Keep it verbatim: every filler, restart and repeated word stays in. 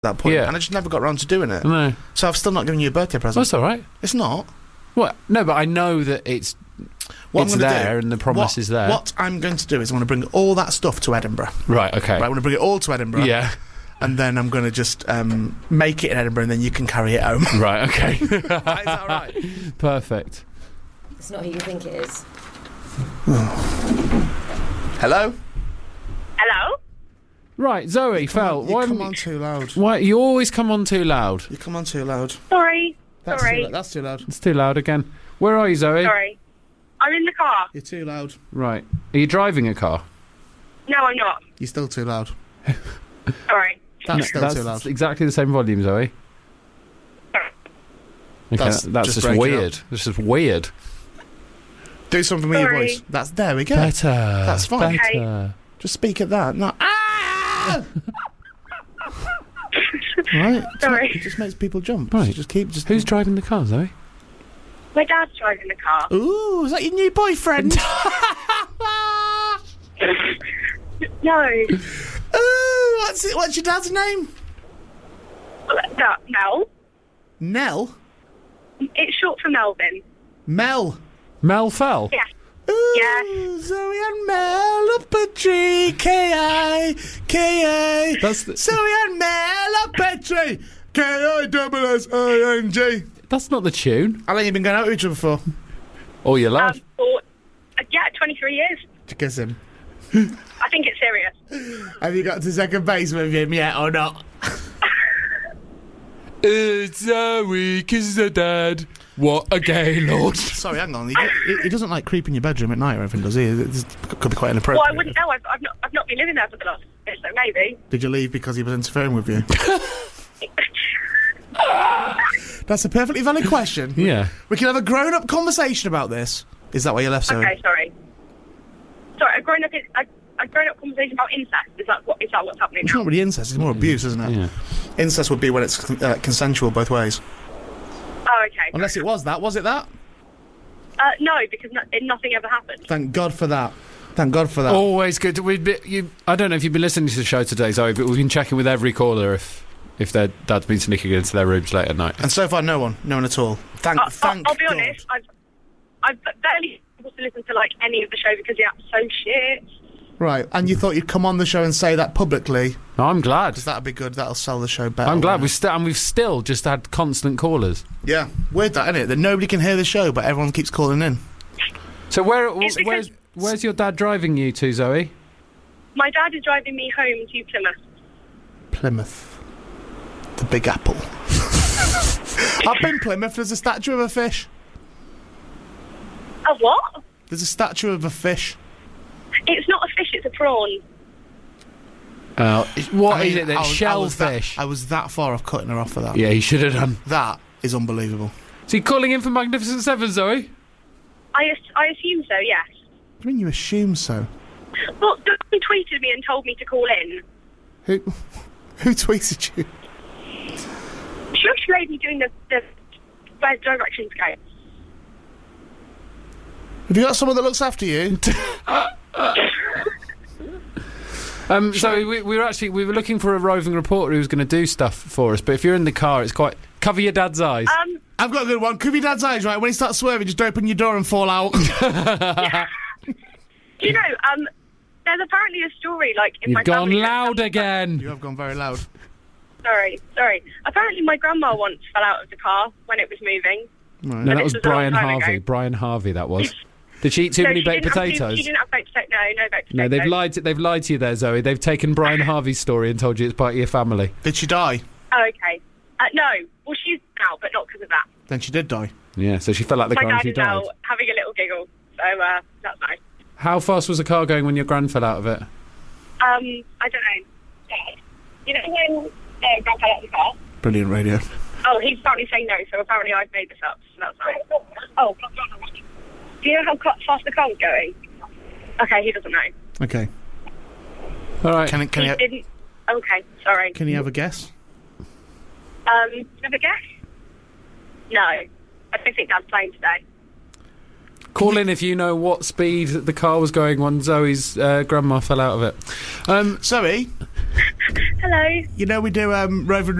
that point, Yeah. and I just never got around to doing it. No. So I've still not given you a birthday present. That's all right. It's not. What? No, but I know that it's What it's I'm gonna there do, and the promise what, is there. What I'm going to do is I'm going to bring all that stuff to Edinburgh. Right, okay. Right, I'm going to bring it all to Edinburgh. Yeah. And then I'm going to just um, make it in Edinburgh, and then you can carry it home. Right, okay. Right, is that all right? Perfect. It's not who you think it is. Hello? Hello? Right, Zoe, Fel, You why come on too loud. Why you always come on too loud? You come on too loud. Sorry. That's Sorry. Too, that's too loud. It's too loud again. Where are you, Zoe? Sorry. I'm in the car. You're too loud. Right. Are you driving a car? No, I'm not. You're still too loud. Sorry. That's still That's too loud. exactly the same volume, Zoe. Okay, That's that's, just just break it weird. This is weird. Do something with your Sorry. voice. That's there we go. Better. That's fine. Better. Just speak at that. No. Ah! Right. Sorry. It just makes people jump. Right. Just keep. Just. Who's driving the car, Zoe? My dad's driving the car. Ooh, is that your new boyfriend? No. Ooh, what's it? What's your dad's name? No. Mel. Nell. It's short for Melvin. Mel. Mel Fell? Yeah. Ooh, Yes. Zoe and Mel up a tree. K I K A. That's the- Zoe and Mel up a tree. K I double S I N G. That's not the tune. How long have you been going out with each other for? All your life. Um, for, uh, yeah, twenty-three years. Did you kiss him? I think it's serious. Have you got to second base with him yet or not? It's Zoe, kiss the dad. What a gay lord. Sorry, hang on. He, he, he doesn't like creep in your bedroom at night or anything, does he? It could be quite inappropriate. Well, I wouldn't know. I've, I've not. I've not been living there for the last year, so maybe. Did you leave because he was interfering with you? That's a perfectly valid question. Yeah. We can have a grown-up conversation about this. Is that why you left, Zoe? Okay, sorry. Sorry, a grown up. A, a grown up conversation about incest. Is that what? Is that what's happening It's now? not really incest, it's more abuse, isn't it? Yeah. Incest would be when it's uh, consensual both ways. Oh, okay. Unless it was that. Was it that? Uh, no, because no, it, nothing ever happened. Thank God for that. Thank God for that. Always good. We've been, you, I don't know if you've been listening to the show today, Zoe, but we've been checking with every caller if if their dad's been sneaking into their rooms late at night. And so far, no one. No one at all. Thank, I, thank I'll, I'll be God. honest. I've I've barely been able to listen to like any of the show because the app's so shit. Right, and you thought you'd come on the show and say that publicly. I'm glad. That'd be good. That'll sell the show better. I'm glad won't we've it? still and we've still just had constant callers. Yeah, weird that, isn't it? That nobody can hear the show, but everyone keeps calling in. So where It's because- where's where's your dad driving you to, Zoe? My dad is driving me home to Plymouth. Plymouth. The Big Apple. I've been Plymouth. There's a statue of a fish. A what? There's a statue of a fish. It's not a fish. It's a prawn. Uh, what I is mean, it? That I was- I was that- shellfish. I was that far off cutting her off for that. Yeah, he should have done. That is unbelievable. Is he calling in for Magnificent Seven, Zoe? I as- I assume so. Yes. I mean, you assume so. Well, he tweeted me and told me to call in. Who, who tweeted you? Shush lady doing the the where directions go. Have you got someone that looks after you? Um, so we, we were actually we were looking for a roving reporter who was going to do stuff for us. But if you're in the car, it's quite cover your dad's eyes. Um. I've got a good one. Cover your dad's eyes, right? When he starts swerving, just open your door and fall out. You know, um, there's apparently a story like in my You've gone family that- loud again. You have gone very loud. Sorry, sorry. Apparently, my grandma once fell out of the car when it was moving. Right. No, But that was this was a long Brian time Harvey. ago. Brian Harvey, that was. Did she eat too No, many she baked didn't have to- potatoes? she didn't have baked potatoes. No, no baked potatoes. No, they've lied. To, they've lied to you there, Zoe. They've taken Brian Harvey's story and told you it's part of your family. Did she die? Oh, okay. Uh, no, well, she's out, but not because of that. Then she did die. Yeah, so she fell out the My car and dad she is died. now having a little giggle, so uh, that's nice. How fast was the car going when your gran fell out of it? Um, I don't know. You know when uh, Grandpa fell out of the car? Brilliant radio. Oh, he's apparently saying no, so apparently I've made this up, so that's nice. Oh, do you know how cu- fast the car was going? Okay, he doesn't know. Okay. All right. Can, can, he he, didn't. Okay, sorry. can he have a guess? Um, have a guess? No, I don't think Dad's playing today. Call in if you know what speed the car was going when Zoe's uh, grandma fell out of it. Um, Zoe, Hello. you know we do um, roving